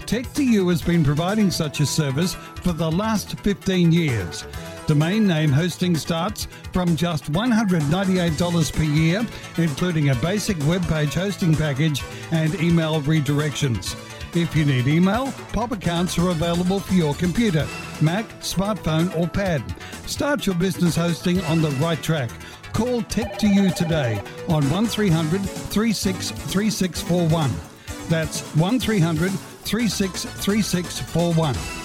Tech2U has been providing such a service for the last 15 years. Domain name hosting starts from just $198 per year, including a basic web page hosting package and email redirections. If you need email, POP accounts are available for your computer, Mac, smartphone or pad. Start your business hosting on the right track. Call Tech2U today on 1300 36 3641. That's 1300 36 3641.